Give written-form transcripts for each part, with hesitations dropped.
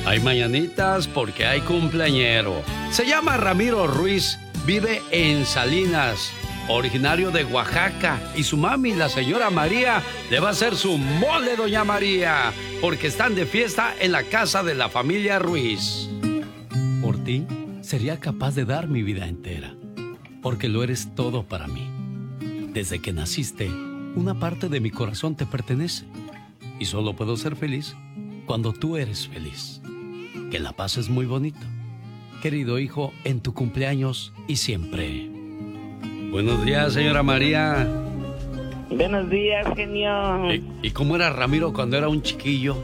Hay mañanitas porque hay cumpleañero. Se llama Ramiro Ruiz, vive en Salinas, originario de Oaxaca. Y su mami, la señora María, le va a hacer su mole, doña María, porque están de fiesta en la casa de la familia Ruiz. Por ti, sería capaz de dar mi vida entera, porque lo eres todo para mí. Desde que naciste, una parte de mi corazón te pertenece. Y solo puedo ser feliz cuando tú eres feliz. Que la pases muy bonito, querido hijo, en tu cumpleaños y siempre. Buenos días, señora María. Buenos días, genio. ¿Y cómo era Ramiro cuando era un chiquillo?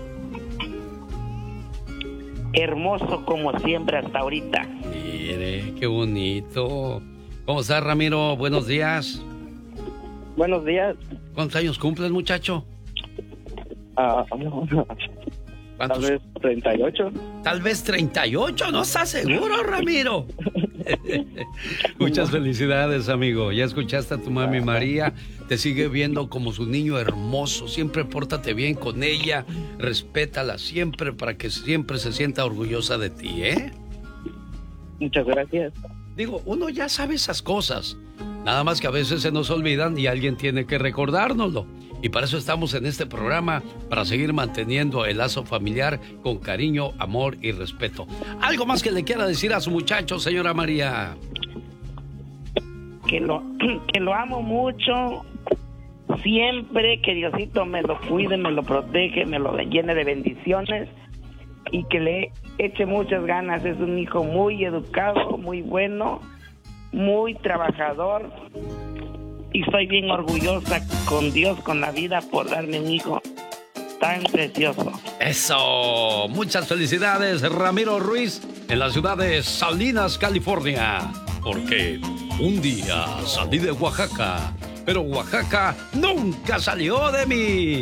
Hermoso como siempre hasta ahorita. Mire, qué bonito. ¿Cómo estás, Ramiro? Buenos días. Buenos días. ¿Cuántos años cumples, muchacho? Tal vez 38. Tal vez 38, ¿no estás seguro, Ramiro? Muchas felicidades, amigo. Ya escuchaste a tu mami María. Te sigue viendo como su niño hermoso. Siempre pórtate bien con ella. Respétala siempre para que siempre se sienta orgullosa de ti, ¿eh? Muchas gracias. Digo, uno ya sabe esas cosas. Nada más que a veces se nos olvidan y alguien tiene que recordárnoslo. Y para eso estamos en este programa, para seguir manteniendo el lazo familiar con cariño, amor y respeto. ¿Algo más que le quiera decir a su muchacho, señora María? Que lo amo mucho. Siempre que Diosito me lo cuide, me lo protege, me lo llene de bendiciones. Y que le eche muchas ganas. Es un hijo muy educado, muy bueno, muy trabajador. Y estoy bien orgullosa con Dios, con la vida, por darme un hijo tan precioso. ¡Eso! Muchas felicidades, Ramiro Ruiz, en la ciudad de Salinas, California. Porque un día salí de Oaxaca, pero Oaxaca nunca salió de mí.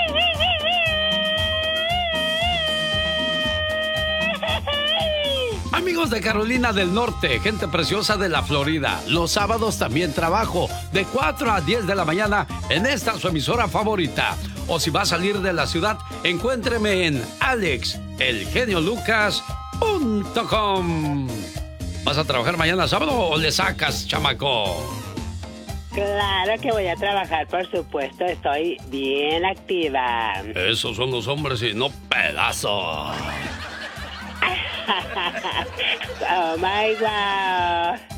Amigos de Carolina del Norte, gente preciosa de la Florida, los sábados también trabajo de 4 a 10 de la mañana en esta su emisora favorita. O si va a salir de la ciudad, encuéntreme en alexelgeniolucas.com. ¿Vas a trabajar mañana sábado o le sacas, chamaco? Claro que voy a trabajar, por supuesto, estoy bien activa. Esos son los hombres y no pedazos. Oh my God.